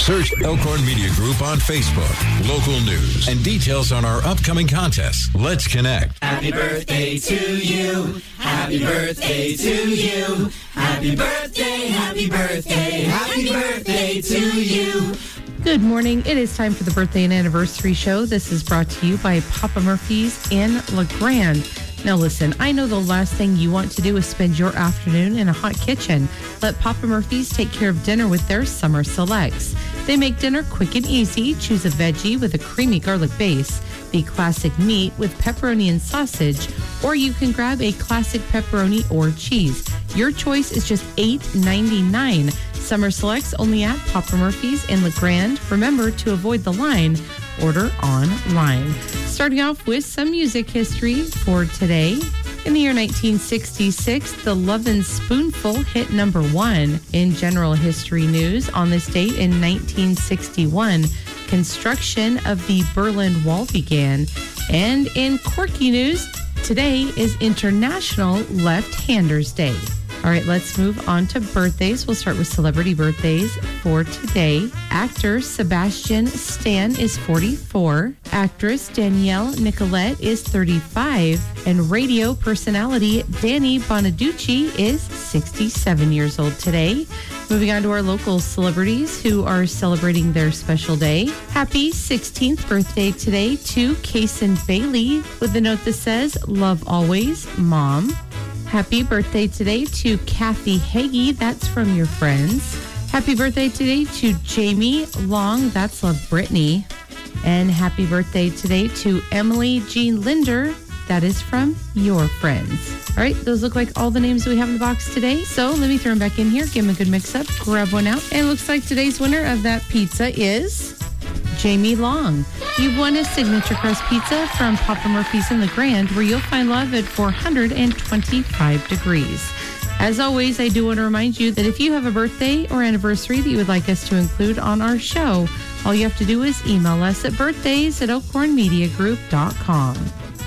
Search Elkhorn Media Group on Facebook. Local news and details on our upcoming contests. Let's connect. Happy birthday to you. Happy birthday to you. Happy birthday, happy birthday, happy birthday to you. Good morning. It is time for the birthday and anniversary show. This is brought to you by Papa Murphy's in LeGrand. Now listen, I know the last thing you want to do is spend your afternoon in a hot kitchen. Let Papa Murphy's take care of dinner with their summer selects. They make dinner quick and easy. Choose a veggie with a creamy garlic base, the classic meat with pepperoni and sausage, or you can grab a classic pepperoni or cheese. Your choice is just $8.99. Summer selects only at Papa Murphy's in LeGrand. Remember to avoid the line. Order online. Starting off with some music history for today. In the year 1966, the Lovin' Spoonful hit number 1. In general history news, on this date in 1961, construction of the Berlin Wall began. And in quirky news, today is International Left-Handers Day. All right, let's move on to birthdays. We'll start with celebrity birthdays for today. Actor Sebastian Stan is 44. Actress Danielle Nicolette is 35. And radio personality Danny Bonaducci is 67 years old today. Moving on to our local celebrities who are celebrating their special day. Happy 16th birthday today to Kason Bailey with a note that says, "Love always, Mom." Happy birthday today to Kathy Hagee. That's from your friends. Happy birthday today to Jamie Long. That's Love Brittany. And happy birthday today to Emily Jean Linder. That is from your friends. All right, those look like all the names we have in the box today. So let me throw them back in here, give them a good mix up, grab one out. And it looks like today's winner of that pizza is Jamie Long. You've won a signature crust pizza from Papa Murphy's in LeGrand, where you'll find love at 425 degrees. As always, I do want to remind you that if you have a birthday or anniversary that you would like us to include on our show, all you have to do is email us at birthdays@elkhornmediagroup.com.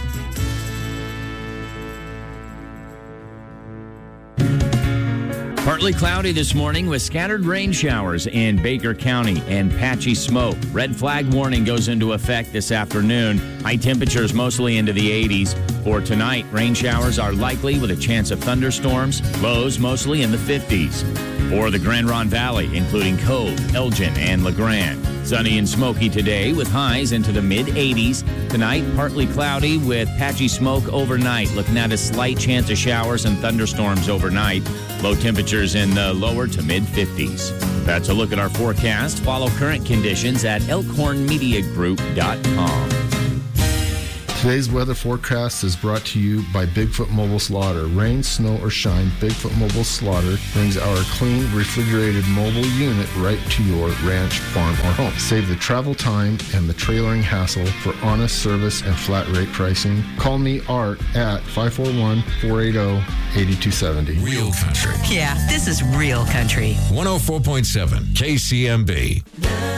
Partly cloudy this morning with scattered rain showers in Baker County and patchy smoke. Red flag warning goes into effect this afternoon. High temperatures mostly into the 80s. For tonight, rain showers are likely with a chance of thunderstorms. Lows mostly in the 50s. For the Grand Ronde Valley, including Cove, Elgin, and LeGrand. Sunny and smoky today with highs into the mid-80s. Tonight, partly cloudy with patchy smoke overnight. Looking at a slight chance of showers and thunderstorms overnight. Low temperatures in the lower to mid-50s. That's a look at our forecast. Follow current conditions at elkhornmediagroup.com. Today's weather forecast is brought to you by Bigfoot Mobile Slaughter. Rain, snow, or shine, Bigfoot Mobile Slaughter brings our clean, refrigerated mobile unit right to your ranch, farm, or home. Save the travel time and the trailering hassle for honest service and flat rate pricing. Call me, Art, at 541-480-8270. Real country. Yeah, this is real country. 104.7 KCMB.